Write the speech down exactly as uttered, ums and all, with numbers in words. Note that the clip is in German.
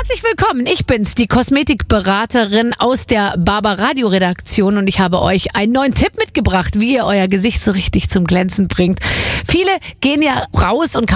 Herzlich willkommen, ich bin's, die Kosmetikberaterin aus der Barber Radio Redaktion und ich habe euch einen neuen Tipp mitgebracht, wie ihr euer Gesicht so richtig zum Glänzen bringt. Viele gehen ja raus und